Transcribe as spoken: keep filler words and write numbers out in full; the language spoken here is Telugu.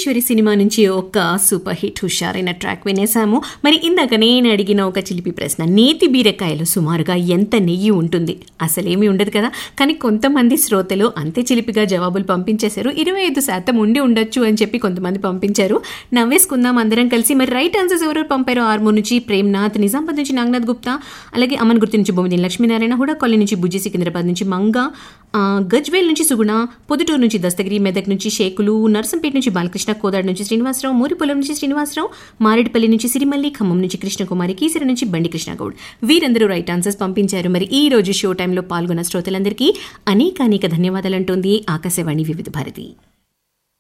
కోటీశ్వరి సినిమా నుంచి ఒక సూపర్ హిట్ హుషారైన ట్రాక్ వినేసాము. మరి ఇందాక నేను అడిగిన ఒక చిలిపి ప్రశ్న, నేతి బీరకాయలు సుమారుగా ఎంత నెయ్యి ఉంటుంది? అసలేమీ ఉండదు కదా. కానీ కొంతమంది శ్రోతలు అంతే చిలిపిగా జవాబులు పంపించేశారు. ఇరవై ఐదు శాతం ఉండి ఉండొచ్చు అని చెప్పి కొంతమంది పంపించారు. నవ్వేసుకుందాం అందరం కలిసి. మరి రైట్ ఆన్సర్స్ ఎవరు పంపారో, ఆర్మూర్ నుంచి ప్రేమ్నాథ్, నిజామాబాద్ నుంచి నాగనాథ్ గుప్తా, అలాగే అమన్ గుర్తు నుంచి బొమ్మిదిని లక్ష్మీనారాయణ, హుడా కాలనీ నుంచి బుజ్జి, సికింద్రాబాద్ నుంచి మంగా, గజ్వేల్ నుంచి సుగుణ, పొద్దుటూరు నుంచి దస్తగిరి, మెదక్ నుంచి షేకులు, నర్సంపేట నుంచి బాలకృష్ణ, కోదాడు నుంచి శ్రీనివాసరావు, మూరిపొలం నుంచి శ్రీనివాసరావు, మారేడుపల్లి నుంచి సిరిమల్లి, ఖమ్మం నుంచి కృష్ణకుమారి, కీసర నుంచి బండి కృష్ణగౌడ్, వీరందరూ రైట్ ఆన్సర్స్ పంపించారు. మరి ఈ రోజు షో టైంలో పాల్గొన్న శ్రోతలందరికీ అనేక అనేక ధన్యవాదాలు అంటోంది ఆకాశవాణి వివిధ భారతి.